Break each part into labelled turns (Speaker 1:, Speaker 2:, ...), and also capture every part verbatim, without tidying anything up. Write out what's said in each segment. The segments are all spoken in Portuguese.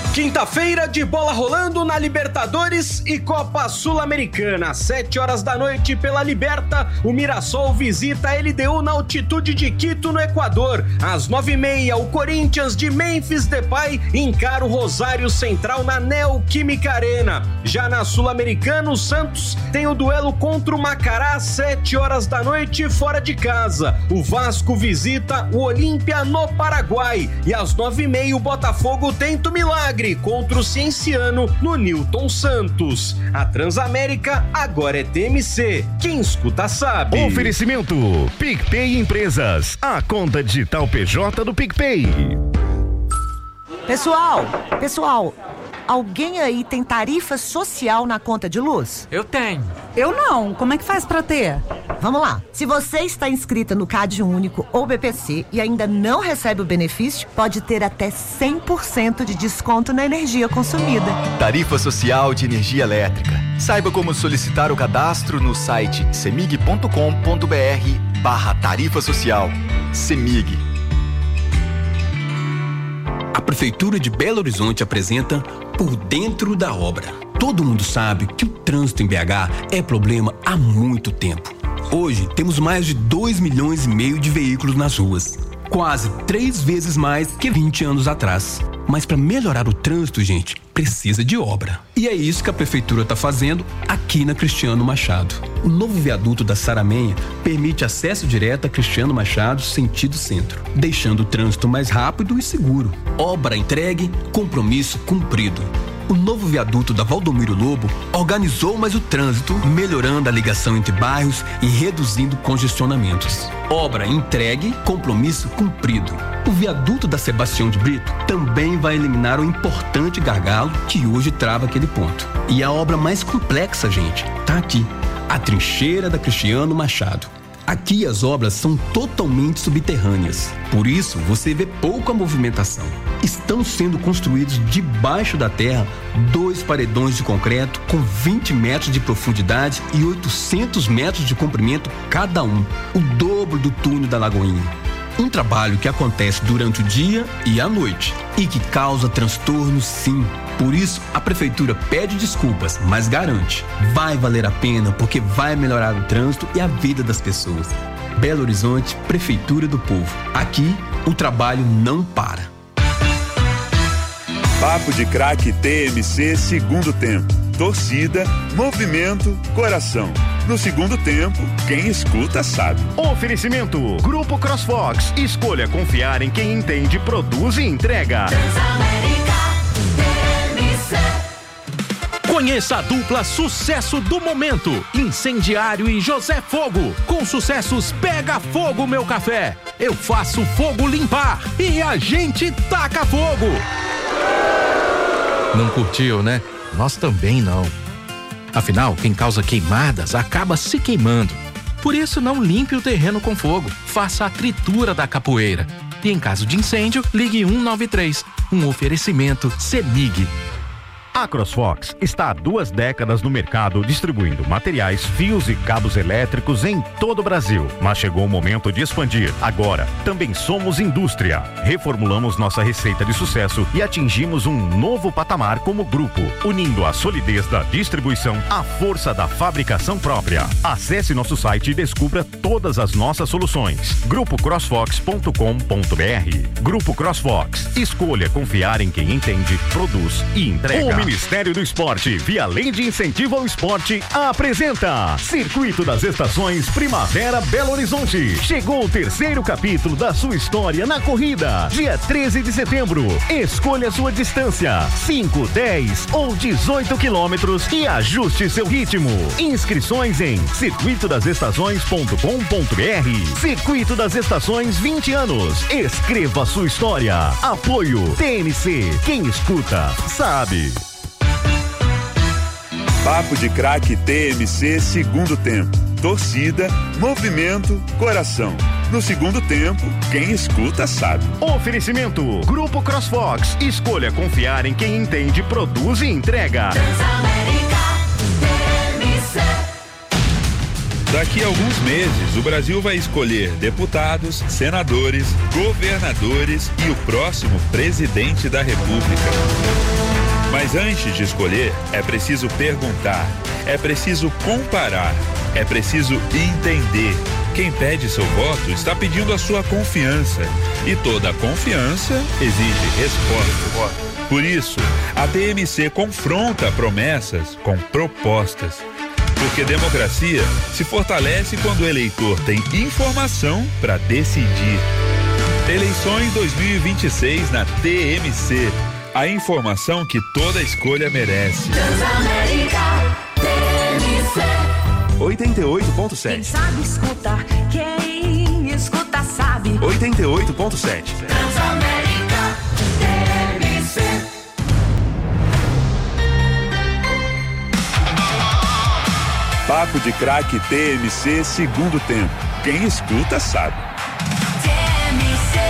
Speaker 1: Quinta-feira de bola rolando na Libertadores e Copa Sul-Americana. Sete horas da noite pela Liberta, o Mirassol visita a L D U na altitude de Quito, no Equador. Às nove e meia, o Corinthians de Memphis Depay encara o Rosário Central na Neoquímica Arena. Já na Sul-Americana, o Santos tem o duelo contra o Macará às sete horas da noite fora de casa. O Vasco visita o Olímpia no Paraguai. E às nove e meia, o Botafogo tenta o milagre contra o Cienciano no Newton Santos. A Transamérica agora é T M C. Quem escuta sabe.
Speaker 2: Oferecimento PicPay Empresas, a conta digital P J do PicPay.
Speaker 3: Pessoal, pessoal, alguém aí tem tarifa social na conta de luz?
Speaker 4: Eu tenho.
Speaker 5: Eu não. Como é que faz pra ter?
Speaker 3: Vamos lá. Se você está inscrita no Cade Único ou B P C e ainda não recebe o benefício, pode ter até cem por cento de desconto na energia consumida.
Speaker 6: Tarifa Social de Energia Elétrica. Saiba como solicitar o cadastro no site semig ponto com ponto br barra tarifa social. Semig.
Speaker 7: A Prefeitura de Belo Horizonte apresenta Por Dentro da Obra. Todo mundo sabe que o trânsito em B H é problema há muito tempo. Hoje temos mais de dois milhões e meio de veículos nas ruas. Quase três vezes mais que vinte anos atrás. Mas para melhorar o trânsito, gente, precisa de obra. E é isso que a Prefeitura está fazendo aqui na Cristiano Machado. O novo viaduto da Saramenha permite acesso direto a Cristiano Machado, sentido centro, deixando o trânsito mais rápido e seguro. Obra entregue, compromisso cumprido. O novo viaduto da Valdomiro Lobo organizou mais o trânsito, melhorando a ligação entre bairros e reduzindo congestionamentos. Obra entregue, compromisso cumprido. O viaduto da Sebastião de Brito também vai eliminar o importante gargalo que hoje trava aquele ponto. E a obra mais complexa, gente, tá aqui. A trincheira da Cristiano Machado. Aqui as obras são totalmente subterrâneas, por isso você vê pouca movimentação. Estão sendo construídos debaixo da terra dois paredões de concreto com vinte metros de profundidade e oitocentos metros de comprimento cada um, o dobro do túnel da Lagoinha. Um trabalho que acontece durante o dia e à noite e que causa transtorno, sim. Por isso, a Prefeitura pede desculpas, mas garante, vai valer a pena porque vai melhorar o trânsito e a vida das pessoas. Belo Horizonte, Prefeitura do Povo. Aqui, o trabalho não para.
Speaker 8: Papo de Craque T M C, segundo tempo. Torcida, movimento, coração. No segundo tempo, quem escuta sabe.
Speaker 2: Oferecimento Grupo CrossFox. Escolha confiar em quem entende, produz e entrega.
Speaker 9: Conheça a dupla sucesso do momento, Incendiário e José Fogo. Com sucessos Pega Fogo Meu Café, Eu Faço Fogo Limpar e A Gente Taca Fogo. Não curtiu, né? Nós também não. Afinal, quem causa queimadas acaba se queimando. Por isso, não limpe o terreno com fogo. Faça a tritura da capoeira. E em caso de incêndio, ligue um nove três. Um oferecimento Semig.
Speaker 2: A CrossFox está há duas décadas no mercado distribuindo materiais, fios e cabos elétricos em todo o Brasil. Mas chegou o momento de expandir. Agora, também somos indústria. Reformulamos nossa receita de sucesso e atingimos um novo patamar como grupo, unindo a solidez da distribuição à força da fabricação própria. Acesse nosso site e descubra todas as nossas soluções. grupo crossfox ponto com ponto br. Grupo CrossFox. Escolha confiar em quem entende, produz e entrega. O Ministério do Esporte, via Lei de Incentivo ao Esporte, apresenta Circuito das Estações Primavera Belo Horizonte. Chegou o terceiro capítulo da sua história na corrida. Dia treze de setembro. Escolha sua distância: cinco, dez ou dezoito quilômetros e ajuste seu ritmo. Inscrições em circuito das estações ponto com ponto br. Circuito das Estações, vinte anos. Escreva sua história. Apoio T N C. Quem escuta, sabe.
Speaker 8: Papo de Craque T M C, segundo tempo. Torcida, movimento, coração. No segundo tempo, quem escuta sabe.
Speaker 2: Oferecimento Grupo CrossFox. Escolha confiar em quem entende, produz e entrega.
Speaker 10: Transamérica T M C.
Speaker 8: Daqui a alguns meses, o Brasil vai escolher deputados, senadores, governadores e o próximo presidente da República. Mas antes de escolher, é preciso perguntar, é preciso comparar, é preciso entender. Quem pede seu voto está pedindo a sua confiança. E toda confiança exige resposta. Por isso, a D M C confronta promessas com propostas. Porque democracia se fortalece quando o eleitor tem informação para decidir. Eleições dois mil e vinte e seis na T M C. A informação que toda escolha merece.
Speaker 4: Transamérica, T M C.
Speaker 10: oitenta e oito ponto sete.
Speaker 4: Quem sabe escutar, quem escuta sabe.
Speaker 10: oitenta e oito ponto sete.
Speaker 4: Transamérica, T M C.
Speaker 8: Papo de Craque T M C, segundo tempo. Quem escuta sabe.
Speaker 4: T M C.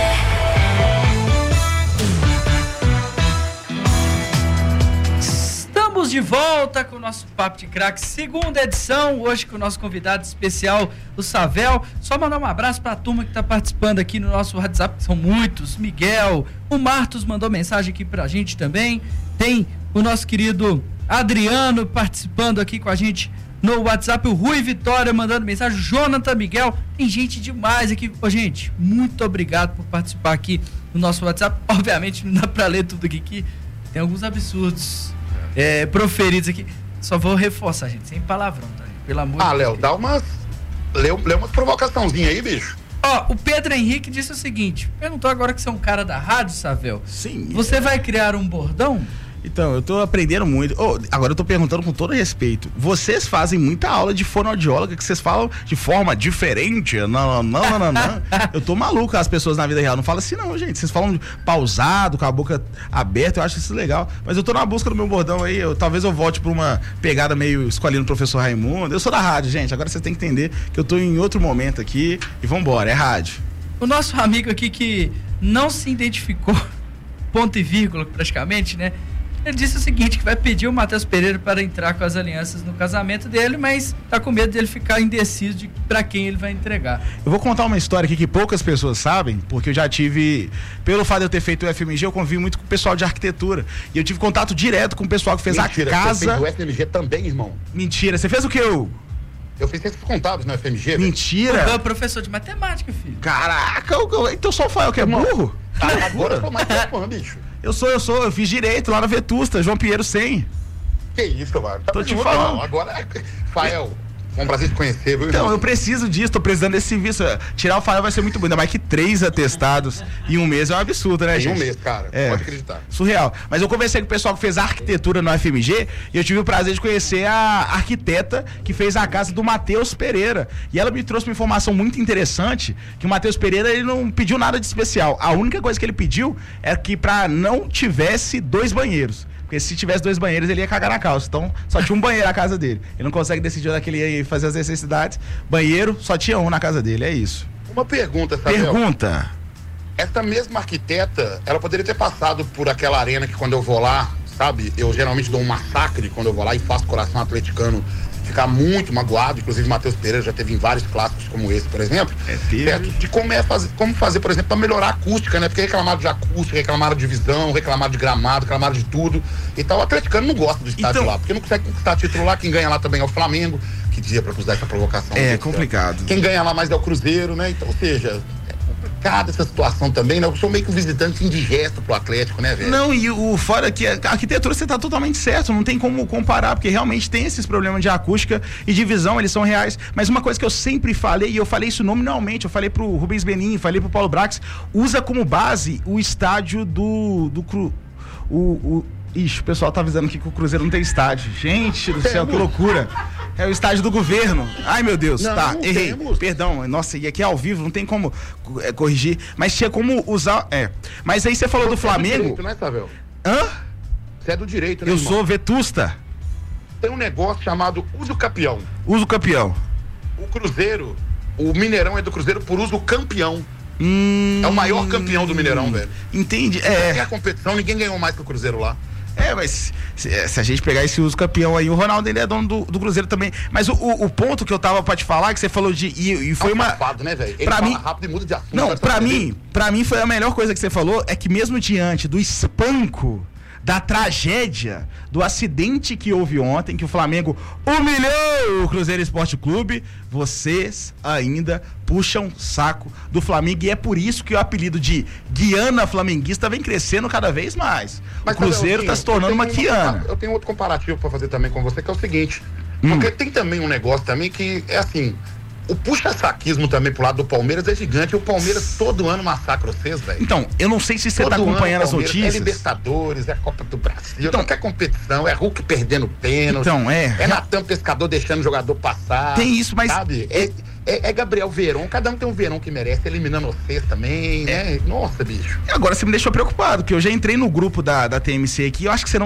Speaker 11: Estamos de volta com o nosso Papo de Craque, segunda edição, hoje com o nosso convidado especial, o Savel. Só mandar um abraço para a turma que está participando aqui no nosso WhatsApp, que são muitos. Miguel, o Martos mandou mensagem aqui pra gente também. Tem o nosso querido Adriano participando aqui com a gente no WhatsApp, o Rui Vitória mandando mensagem, Jonathan Miguel, tem gente demais aqui. Ô, gente, muito obrigado por participar aqui no nosso WhatsApp. Obviamente não dá pra ler tudo aqui, que tem alguns absurdos é, proferidos aqui. Só vou reforçar, gente, sem palavrão, tá? Pelo amor de Deus.
Speaker 12: Ah, Léo, dá umas. Lê, lê umas provocaçãozinhas aí, bicho.
Speaker 11: Ó, o Pedro Henrique disse o seguinte: perguntou agora que você é um cara da rádio, Savel.
Speaker 13: Sim.
Speaker 11: Você vai criar um bordão?
Speaker 13: Então, eu tô aprendendo muito. Oh, agora eu tô perguntando com todo respeito. Vocês fazem muita aula de fonoaudióloga que vocês falam de forma diferente? Não, não, não, não, não. Eu tô maluco, as pessoas na vida real não falam assim, não, gente. Vocês falam pausado, com a boca aberta, eu acho isso legal. Mas eu tô na busca do meu bordão aí. Eu, talvez eu volte pra uma pegada meio escolhendo o professor Raimundo. Eu sou da rádio, gente. Agora vocês têm que entender que eu tô em outro momento aqui. E vambora, é rádio.
Speaker 11: O nosso amigo aqui que não se identificou, ponto e vírgula praticamente, né? Ele disse o seguinte, que vai pedir o Matheus Pereira para entrar com as alianças no casamento dele, mas tá com medo dele ficar indeciso de para quem ele vai entregar.
Speaker 13: Eu vou contar uma história aqui que poucas pessoas sabem, porque eu já tive, pelo fato de eu ter feito o F M G, eu convivi muito com o pessoal de arquitetura. E eu tive contato direto com o pessoal que fez
Speaker 12: Mentira,
Speaker 13: a casa.
Speaker 12: Você fez o F M G também, irmão?
Speaker 13: Mentira, você fez o que, eu?
Speaker 12: Eu fiz ciências contábeis no F M G.
Speaker 13: Mentira!
Speaker 11: Eu, professor de matemática, filho.
Speaker 13: Caraca, eu, eu, então só o Fael que é burro?
Speaker 12: Ah, agora eu tô mais fã, bicho.
Speaker 13: Eu sou, eu sou, eu fiz direito lá na Vetusta, João Pinheiro cem.
Speaker 12: Que isso, mano? Tá
Speaker 13: Tô te falando.
Speaker 12: Não. Agora, Fael, foi um prazer te conhecer, viu,
Speaker 13: Então,
Speaker 12: irmão?
Speaker 13: eu preciso disso, tô precisando desse serviço. Tirar o Fael vai ser muito bom, ainda mais que três atestados em um mês é um absurdo, né,
Speaker 12: em
Speaker 13: gente?
Speaker 12: um mês, cara,
Speaker 13: é,
Speaker 12: pode acreditar.
Speaker 13: Surreal. Mas eu conversei com o pessoal que fez arquitetura no F M G e eu tive o prazer de conhecer a arquiteta que fez a casa do Matheus Pereira. E ela me trouxe uma informação muito interessante, que o Matheus Pereira, ele não pediu nada de especial. A única coisa que ele pediu é que pra não tivesse dois banheiros. Porque se tivesse dois banheiros, ele ia cagar na calça. Então, só tinha um banheiro na casa dele. Ele não consegue decidir onde é que ele ia fazer as necessidades. Banheiro, só tinha um na casa dele, é isso.
Speaker 12: Uma pergunta, Samuel.
Speaker 13: Pergunta.
Speaker 12: Essa mesma arquiteta, ela poderia ter passado por aquela arena que quando eu vou lá, sabe? Eu geralmente dou um massacre quando eu vou lá e faço coração atleticano ficar muito magoado. Inclusive, Matheus Pereira já teve em vários clássicos como esse, por exemplo.
Speaker 13: É
Speaker 12: certo? De como, é fazer, como fazer, por exemplo, para melhorar a acústica, né? Porque reclamaram de acústica, reclamaram de visão, reclamaram de gramado, reclamaram de tudo. Então, o atleticano não gosta do estádio então, lá, porque não consegue conquistar título lá. Quem ganha lá também é o Flamengo. Que dia para usar essa provocação.
Speaker 13: É complicado.
Speaker 12: Certo? Quem ganha lá mais é o Cruzeiro, né? Então, ou seja... complicada essa situação também, né? Eu sou meio que um visitante indigesto pro Atlético, né, velho?
Speaker 13: Não, e o fora que a arquitetura você tá totalmente certo, não tem como comparar, porque realmente tem esses problemas de acústica e de visão, eles são reais. Mas uma coisa que eu sempre falei, e eu falei isso nominalmente, eu falei pro Rubens Benin, falei pro Paulo Brax, usa como base o estádio do, do Cru... O, o, ixi, o pessoal tá avisando aqui que o Cruzeiro não tem estádio. Gente do céu, que loucura. É o estádio do governo. Ai, meu Deus. Não, tá, errei. Temos. Perdão. Nossa, e aqui é ao vivo, não tem como é, corrigir. Mas tinha como usar... É. Mas aí você falou você do Flamengo...
Speaker 12: Você é do direito, né, Savel?
Speaker 13: Hã?
Speaker 12: Você é do direito, né,
Speaker 13: Eu
Speaker 12: irmão?
Speaker 13: sou vetusta.
Speaker 12: Tem um negócio chamado uso campeão.
Speaker 13: Uso campeão.
Speaker 12: O Cruzeiro, o Mineirão é do Cruzeiro por uso campeão.
Speaker 13: Hum,
Speaker 12: é o maior campeão do Mineirão, velho.
Speaker 13: Entende? É.
Speaker 12: Qualquer competição, ninguém ganhou mais que o Cruzeiro lá.
Speaker 13: É, mas se, se a gente pegar esse uso campeão aí, o Ronaldo ele é dono do, do Cruzeiro também. Mas o, o, o ponto que eu tava pra te falar, que você falou de. E, e foi uma.
Speaker 12: Safado, né, velho? Ele
Speaker 13: pra
Speaker 12: fala
Speaker 13: mim,
Speaker 12: rápido e muda de assunto.
Speaker 13: não, pra mim, pra mim foi a melhor coisa que você falou, é que mesmo diante do espanco, da tragédia, do acidente que houve ontem, que o Flamengo humilhou o Cruzeiro Esporte Clube, vocês ainda puxam saco do Flamengo, e é por isso que o apelido de Guiana Flamenguista vem crescendo cada vez mais.
Speaker 12: Mas,
Speaker 13: o Cruzeiro está se tornando uma Guiana.
Speaker 12: Eu tenho outro comparativo pra fazer também com você, que é o seguinte,
Speaker 13: hum.
Speaker 12: porque tem também um negócio também que é assim, o puxa-saquismo também pro lado do Palmeiras é gigante. E o Palmeiras todo ano massacra vocês, velho.
Speaker 13: Então, eu não sei se você tá acompanhando as notícias.
Speaker 12: É Libertadores, é Copa do Brasil, então, qualquer competição, é Hulk perdendo pênalti.
Speaker 13: Então, é.
Speaker 12: É Natan Pescador deixando o jogador passar.
Speaker 13: Tem isso, mas.
Speaker 12: Sabe? É, é, é Gabriel Veron, cada um tem um Veron que merece, eliminando vocês também, né? Nossa, bicho.
Speaker 13: E agora você me deixou preocupado, porque eu já entrei no grupo da, da T M C aqui, eu acho que você não